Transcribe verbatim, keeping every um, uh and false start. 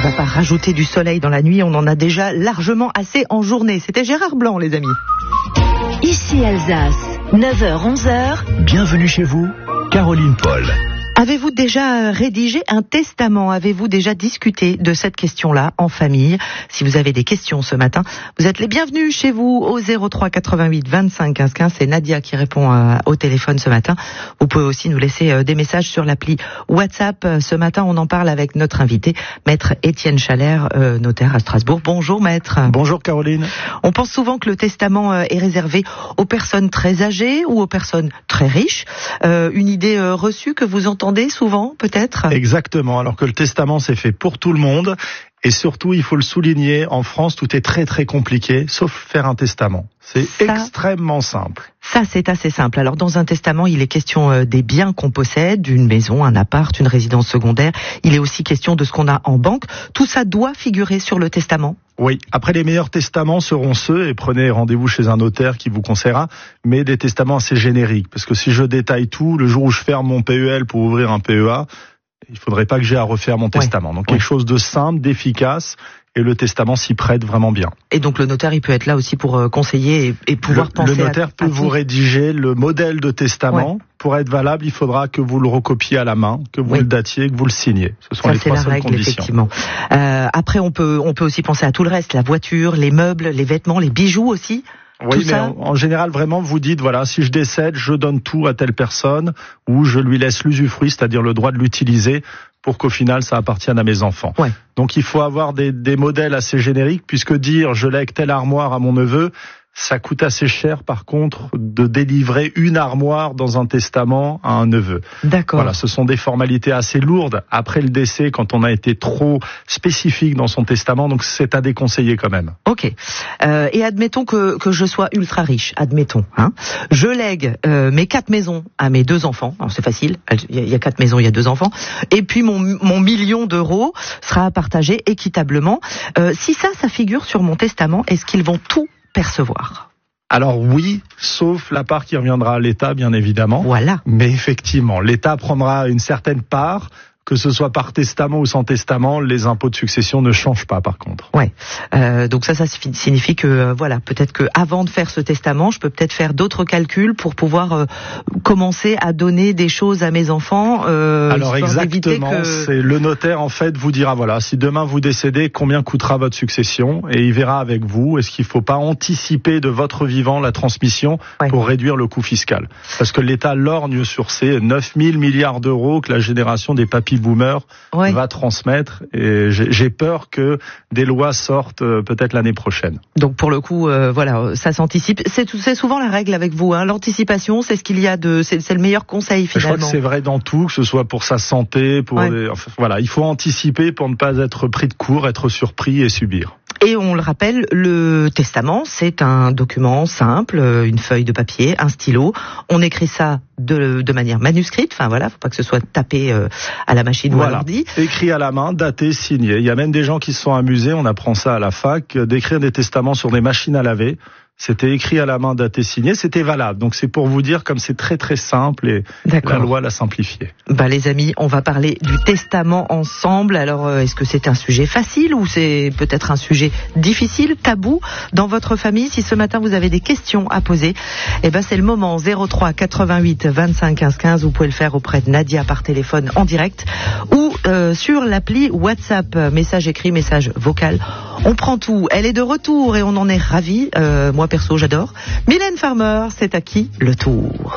va pas rajouter du soleil dans la nuit, on en a déjà largement assez en journée. C'était Gérard Blanc, les amis. Ici Alsace, neuf heures onze heures. Bienvenue chez vous, Caroline Paul. Avez-vous déjà rédigé un testament ? Avez-vous déjà discuté de cette question-là en famille ? Si vous avez des questions ce matin, vous êtes les bienvenus chez vous au zéro trois quatre-vingt-huit vingt-cinq quinze quinze. C'est Nadia qui répond euh, au téléphone ce matin. Vous pouvez aussi nous laisser euh, des messages sur l'appli WhatsApp. Ce matin, on en parle avec notre invité, maître Étienne Chalère, euh, notaire à Strasbourg. Bonjour maître. Bonjour Caroline. On pense souvent que le testament euh, est réservé aux personnes très âgées ou aux personnes très riches. Euh, une idée euh, reçue que vous entendez souvent, peut-être ? Exactement, alors que le testament c'est fait pour tout le monde et surtout il faut le souligner, en France tout est très très compliqué sauf faire un testament. C'est ça, extrêmement simple. Ça c'est assez simple. Alors dans un testament il est question des biens qu'on possède, une maison, un appart, une résidence secondaire. Il est aussi question de ce qu'on a en banque. Tout ça doit figurer sur le testament ? Oui, après les meilleurs testaments seront ceux, et prenez rendez-vous chez un notaire qui vous conseillera, mais des testaments assez génériques. Parce que si je détaille tout, le jour où je ferme mon P E L pour ouvrir un P E A, il faudrait pas que j'ai à refaire mon ouais. testament. Donc ouais. quelque chose de simple, d'efficace, et le testament s'y prête vraiment bien. Et donc le notaire, il peut être là aussi pour conseiller et, et pouvoir le, penser à... Le notaire à, peut à vous tout. rédiger le modèle de testament. Ouais. Pour être valable, il faudra que vous le recopiez à la main, que vous oui. le datiez, que vous le signiez. Ce sont Ça, les trois la seules règle, conditions. Effectivement. Euh, après, on peut, on peut aussi penser à tout le reste, la voiture, les meubles, les vêtements, les bijoux aussi. Oui, tout mais en, en général, vraiment, vous dites, voilà, si je décède, je donne tout à telle personne, ou je lui laisse l'usufruit, c'est-à-dire le droit de l'utiliser, pour qu'au final, ça appartienne à mes enfants. Ouais. Donc, il faut avoir des, des modèles assez génériques, puisque dire, je lègue telle armoire à mon neveu, ça coûte assez cher, par contre, de délivrer une armoire dans un testament à un neveu. D'accord. Voilà, ce sont des formalités assez lourdes après le décès, quand on a été trop spécifique dans son testament, donc c'est à déconseiller quand même. Ok. Euh, et admettons que, que je sois ultra riche, admettons. Hein. Je lègue euh, mes quatre maisons à mes deux enfants. Alors c'est facile, il y a quatre maisons, il y a deux enfants. Et puis mon, mon million d'euros sera partagé équitablement. Euh, si ça, ça figure sur mon testament, est-ce qu'ils vont tout percevoir ? Alors oui, sauf la part qui reviendra à l'État, bien évidemment. Voilà. Mais effectivement, l'État prendra une certaine part, que ce soit par testament ou sans testament, les impôts de succession ne changent pas par contre. Ouais. Euh, donc ça, ça signifie que euh, voilà, peut-être que avant de faire ce testament, je peux peut-être faire d'autres calculs pour pouvoir euh, commencer à donner des choses à mes enfants. Euh, Alors exactement, que... c'est le notaire en fait vous dira voilà, si demain vous décédez, combien coûtera votre succession et il verra avec vous. Est-ce qu'il ne faut pas anticiper de votre vivant la transmission ouais. pour réduire le coût fiscal ? Parce que l'État lorgne sur ces neuf mille milliards d'euros que la génération des papy boomer ouais. va transmettre et j'ai, j'ai peur que des lois sortent euh, peut-être l'année prochaine. Donc pour le coup, euh, voilà, ça s'anticipe. C'est, c'est souvent la règle avec vous, hein. L'anticipation, c'est ce qu'il y a de, c'est, c'est le meilleur conseil finalement. Je crois que c'est vrai dans tout, que ce soit pour sa santé, pour ouais. des, enfin, voilà, il faut anticiper pour ne pas être pris de court, être surpris et subir. Et on le rappelle, le testament, c'est un document simple, une feuille de papier, un stylo. On écrit ça de, de manière manuscrite. Enfin voilà, faut pas que ce soit tapé euh, à la machine voilà. ou à l'ordi. Écrit à la main, daté, signé. Il y a même des gens qui se sont amusés, on apprend ça à la fac, d'écrire des testaments sur des machines à laver. C'était écrit à la main, daté, signé, c'était valable. Donc c'est pour vous dire comme c'est très très simple et D'accord. la loi l'a simplifié. Bah les amis, on va parler du testament ensemble. Alors euh, est-ce que c'est un sujet facile ou c'est peut-être un sujet difficile, tabou dans votre famille ? Si ce matin vous avez des questions à poser, eh ben c'est le moment. zéro trois quatre-vingt-huit vingt-cinq quinze quinze. Vous pouvez le faire auprès de Nadia par téléphone en direct ou euh, sur l'appli WhatsApp, message écrit, message vocal. On prend tout. Elle est de retour et on en est ravis. Euh, moi perso, j'adore. Mylène Farmer, c'est à qui le tour ?